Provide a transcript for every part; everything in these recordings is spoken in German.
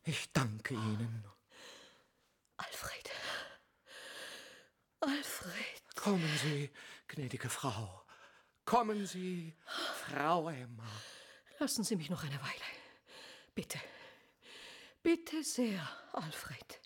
Ich danke Ihnen. Alfred. Alfred. Kommen Sie, gnädige Frau. Kommen Sie, Frau Emma. Lassen Sie mich noch eine Weile. Bitte. Bitte sehr, Alfred.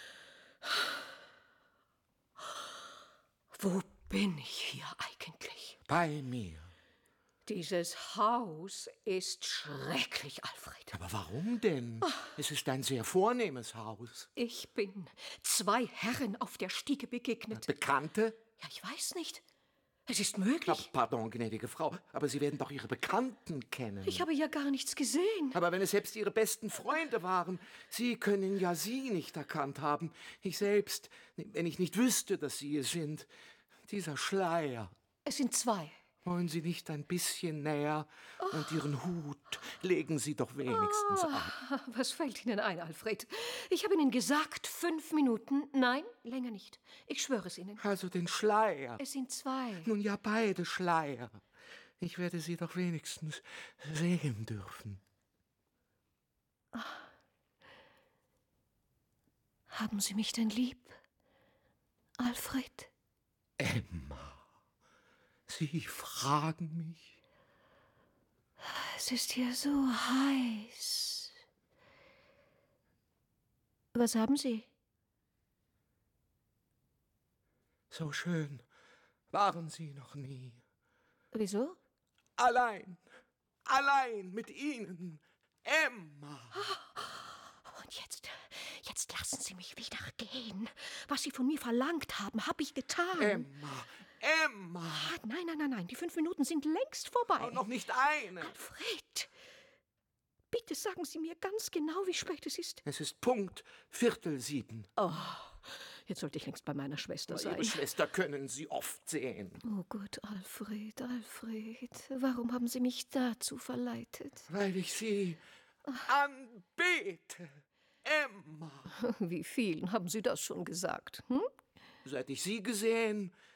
Wo bin ich hier eigentlich? Bei mir. Dieses Haus ist schrecklich, Alfred. Aber warum denn? Es ist ein sehr vornehmes Haus. Ich bin 2 Herren auf der Stiege begegnet. Bekannte? Ja, ich weiß nicht. Es ist möglich. Pardon, gnädige Frau, aber Sie werden doch Ihre Bekannten kennen. Ich habe ja gar nichts gesehen. Aber wenn es selbst Ihre besten Freunde waren, Sie können ja Sie nicht erkannt haben. Ich selbst, wenn ich nicht wüsste, dass Sie es sind. Dieser Schleier. Es sind 2. Wollen Sie nicht ein bisschen näher? Und Ihren Hut legen Sie doch wenigstens ab. Was fällt Ihnen ein, Alfred? Ich habe Ihnen gesagt, 5 Minuten. Nein, länger nicht. Ich schwöre es Ihnen. Also den Schleier. Es sind 2. Nun ja, beide Schleier. Ich werde Sie doch wenigstens sehen dürfen. Haben Sie mich denn lieb, Alfred? Emma, Sie fragen mich? Es ist hier so heiß. Was haben Sie? So schön waren Sie noch nie. Wieso? Allein mit Ihnen, Emma. Und jetzt lassen Sie mich wieder gehen. Was Sie von mir verlangt haben, habe ich getan. Emma. Nein, die 5 Minuten sind längst vorbei. Und noch nicht eine. Alfred, bitte sagen Sie mir ganz genau, wie spät es ist. Es ist Punkt 6:45. Oh, jetzt sollte ich längst bei meiner Schwester sein. Ihre Schwester können Sie oft sehen. Oh Gott, Alfred, warum haben Sie mich dazu verleitet? Weil ich Sie anbete, Emma. Wie vielen haben Sie das schon gesagt? Seit ich Sie gesehen,